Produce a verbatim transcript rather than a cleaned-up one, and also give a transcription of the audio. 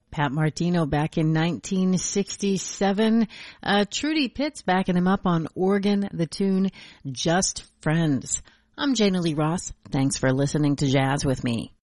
Pat Martino back in nineteen sixty-seven. Uh, Trudy Pitts backing him up on organ, the tune Just Friends. I'm Jana Lee Ross. Thanks for listening to Jazz with me.